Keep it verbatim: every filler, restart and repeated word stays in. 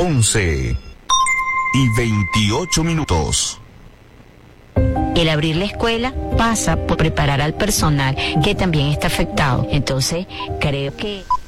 once y veintiocho minutos. El abrir la escuela pasa por preparar al personal que también está afectado. Entonces, creo que...